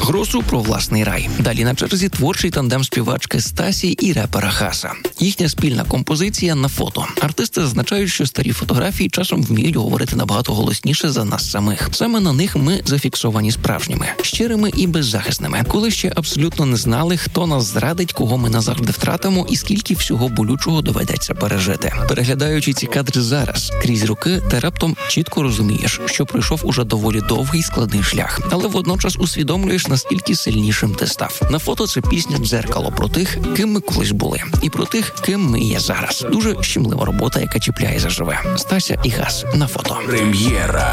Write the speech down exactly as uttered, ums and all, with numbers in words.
Гросу про власний рай. Далі на черзі творчий тандем співачки Стасі і репера Хаса. Їхня спільна композиція на фото. Артисти зазначають, що старі фотографії часом вміють говорити набагато голосніше за нас самих. Саме на них ми зафіксовані справжніми, щирими і беззахисними. Коли ще абсолютно не знали, хто нас зрадить, кого ми назавжди втратимо і скільки всього болючого доведеться пережити. Переглядаючи ці кадри зараз, крізь роки, ти раптом чітко розумієш, що пройшов уже доволі довгий складний шлях, але водночас усвідомлюєш, наскільки сильнішим ти став. На фото це пісня «Дзеркало» про тих, ким ми колись були, і про тих, ким ми є зараз. Дуже щемлива робота, яка чіпляє заживе. Стася і Хас на фото. Прем'єра.